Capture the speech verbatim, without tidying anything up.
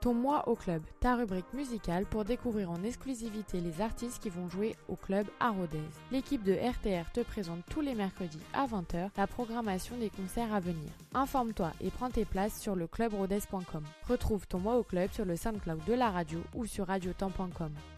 Ton mois au club, ta rubrique musicale pour découvrir en exclusivité les artistes qui vont jouer au club à Rodez. L'équipe de R T R te présente tous les mercredis à vingt heures la programmation des concerts à venir. Informe-toi et prends tes places sur le club rodez point com. Retrouve ton mois au club sur le SoundCloud de la radio ou sur radiotemps point com.